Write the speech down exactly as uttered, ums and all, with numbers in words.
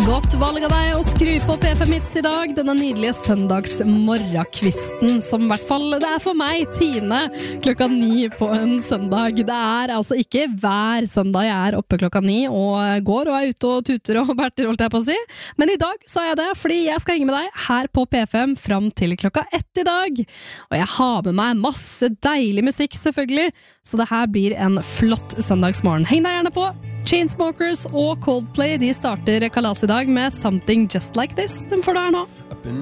Godt valg av deg å skru på P fem Hits i dag, denne nydelige søndagsmorgenkvisten, som i hvert fall det er for meg, Tine, klokka ni på en søndag. Det er altså ikke hver søndag jeg er oppe klokka ni og går og er ute og tuter og berter, holdt jeg på å si. Men i dag så er jeg det, fordi jeg skal henge med deg her på P fem fram til klokka ett i dag. Og jeg har med meg masse deilig musikk, selvfølgelig, så det her blir en flott søndagsmorgen. Heng deg gjerne på! Chainsmokers og Coldplay, de starter kalas i dag med Something Just Like This. Den får du her nå.